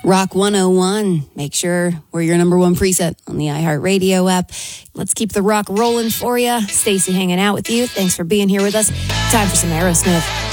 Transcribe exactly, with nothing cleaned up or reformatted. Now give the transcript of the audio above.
Rock one oh one. Make sure we're your number one preset on the iHeartRadio app. Let's keep the rock rolling for you. Stacey hanging out with you. Thanks for being here with us. Time for some Aerosmith.